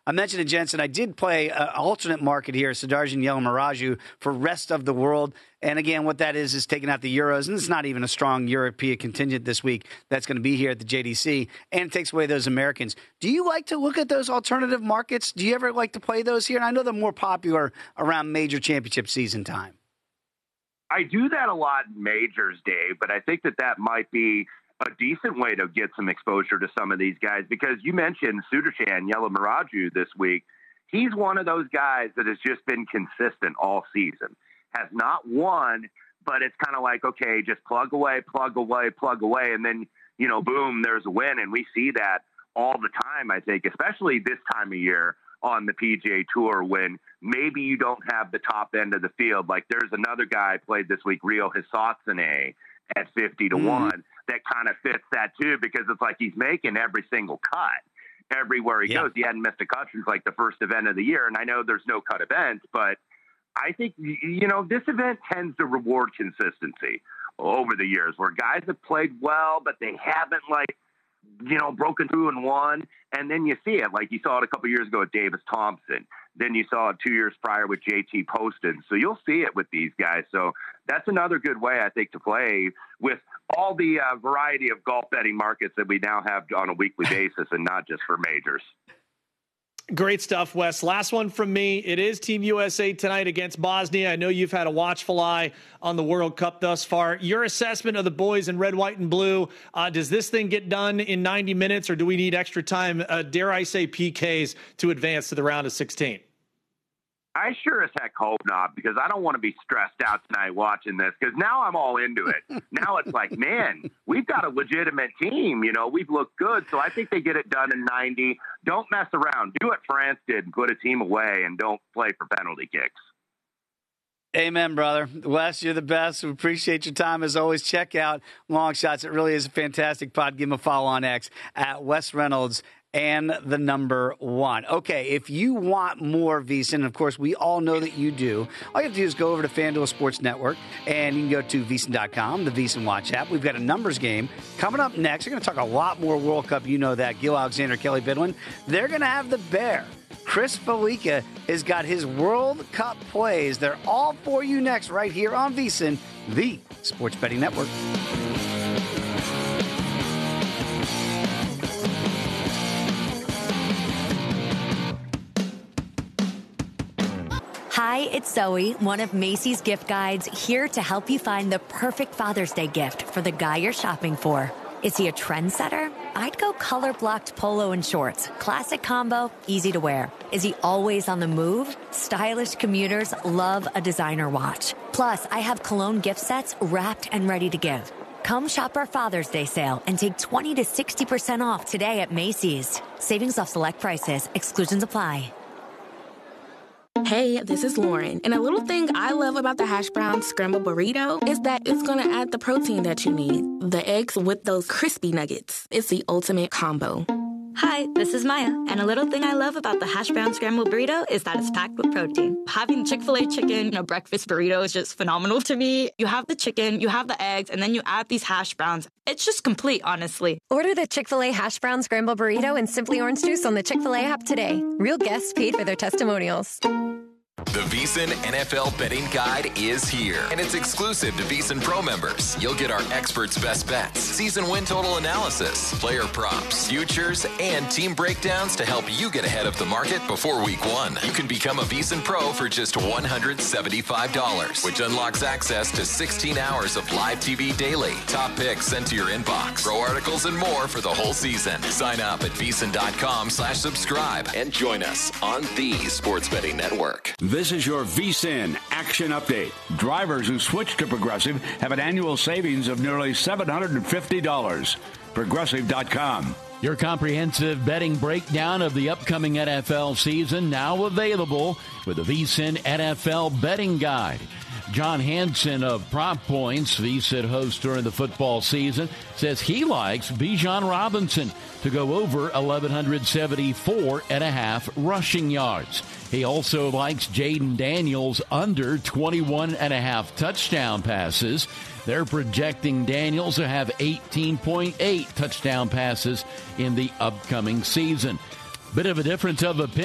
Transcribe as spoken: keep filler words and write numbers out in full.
I mentioned to Jensen, I did play an alternate market here, Sudarshan Yelamaraju, for rest of the world. And again, what that is is taking out the Euros, and it's not even a strong European contingent this week that's going to be here at the J D C, and it takes away those Americans. Do you like to look at those alternative markets? Do you ever like to play those here? And I know they're more popular around major championship season time. I do that a lot in majors, Dave, but I think that that might be a decent way to get some exposure to some of these guys, because you mentioned Sudarshan Yelamaraju this week. He's one of those guys that has just been consistent all season. Has not won, but it's kind of like, okay, just plug away, plug away, plug away, and then, you know, boom, there's a win. And we see that all the time, I think, especially this time of year on the P G A Tour, when maybe you don't have the top end of the field. Like there's another guy played this week, Rio Hisatsune, at fifty to one, mm. that kind of fits that too, because it's like he's making every single cut everywhere he yeah. goes. He hadn't missed a cut since like the first event of the year. And I know there's no cut event, but I think, you know, this event tends to reward consistency over the years, where guys have played well, but they haven't, like, you know, broken through and won. And then you see it, like you saw it a couple years ago with Davis Thompson. Then you saw it two years prior with J T Poston. So you'll see it with these guys. So that's another good way, I think, to play with all the uh, variety of golf betting markets that we now have on a weekly basis, and not just for majors. Great stuff, Wes. Last one from me. It is Team U S A tonight against Bosnia. I know you've had a watchful eye on the World Cup thus far. Your assessment of the boys in red, white, and blue, uh, does this thing get done in ninety minutes, or do we need extra time, uh, dare I say P Ks, to advance to the round of sixteen? I sure as heck hope not, because I don't want to be stressed out tonight watching this, because now I'm all into it. Now it's like, man, we've got a legitimate team. You know, we've looked good. So I think they get it done in ninety. Don't mess around. Do what France did and put a team away, and don't play for penalty kicks. Amen, brother. Wes, you're the best. We appreciate your time. As always, check out Long Shots. It really is a fantastic pod. Give him a follow on X at Wes Reynolds and the number one. Okay, if you want more VSiN, and of course, we all know that you do, all you have to do is go over to FanDuel Sports Network, and you can go to V S I N dot com, the VSiN Watch app. We've got a numbers game coming up next. We're going to talk a lot more World Cup. You know that. Gil Alexander, Kelly Bidwin. They're going to have the Bear. Chris Felica has got his World Cup plays. They're all for you next right here on VSiN, the Sports Betting Network. Hi, it's Zoe, one of Macy's gift guides, here to help you find the perfect Father's Day gift for the guy you're shopping for. Is he a trendsetter? I'd go color-blocked polo and shorts. Classic combo, easy to wear. Is he always on the move? Stylish commuters love a designer watch. Plus, I have cologne gift sets wrapped and ready to give. Come shop our Father's Day sale and take twenty to sixty percent off today at Macy's. Savings off select prices. Exclusions apply. Hey, this is Lauren, and a little thing I love about the Hash Brown Scramble Burrito is that it's going to add the protein that you need. The eggs with those crispy nuggets. It's the ultimate combo. Hi, this is Maya, and a little thing I love about the Hash Brown Scramble Burrito is that it's packed with protein. Having Chick-fil-A chicken in a breakfast burrito is just phenomenal to me. You have the chicken, you have the eggs, and then you add these hash browns. It's just complete, honestly. Order the Chick-fil-A Hash Brown Scramble Burrito and Simply Orange Juice on the Chick-fil-A app today. Real guests paid for their testimonials. The VSiN N F L Betting Guide is here, and it's exclusive to VSiN Pro members. You'll get our experts' best bets, season win total analysis, player props, futures, and team breakdowns to help you get ahead of the market before week one. You can become a VSiN Pro for just one hundred seventy-five dollars, which unlocks access to sixteen hours of live T V daily, top picks sent to your inbox, pro articles, and more for the whole season. Sign up at V S I N dot com slash subscribe and join us on the Sports Betting Network. This is your VSiN Action Update. Drivers who switch to Progressive have an annual savings of nearly seven hundred fifty dollars. Progressive dot com. Your comprehensive betting breakdown of the upcoming N F L season now available with the VSiN N F L Betting Guide. John Hansen of Prop Points, VSiN host during the football season, says he likes Bijan Robinson to go over eleven seventy-four and a half rushing yards. He also likes Jaden Daniels under twenty-one and a half touchdown passes. They're projecting Daniels to have eighteen point eight touchdown passes in the upcoming season. Bit of a difference of opinion.